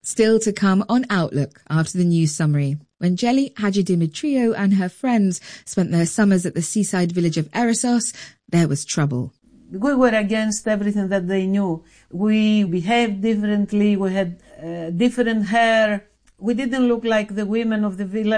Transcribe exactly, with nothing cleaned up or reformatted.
Still to come on Outlook after the news summary. When Geli Hadjidimitriou and her friends spent their summers at the seaside village of Erissos, there was trouble. We were against everything that they knew. We behaved differently, we had uh, different hair. We didn't look like the women of the village.